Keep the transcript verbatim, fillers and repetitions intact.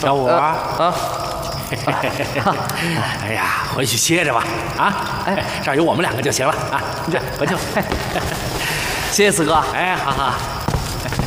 小五啊， 啊， 哎呀，回去歇着吧，啊，哎，这儿有我们两个就行了啊，你这回去吧。 谢谢四哥。 哎，好好。